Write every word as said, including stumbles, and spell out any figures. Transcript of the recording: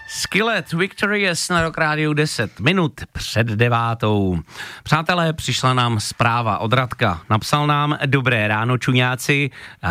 Skillet Victorious na Rock Rádiu deset minut před devátou. Přátelé, přišla nám zpráva od Radka. Napsal nám: dobré ráno, čuňáci.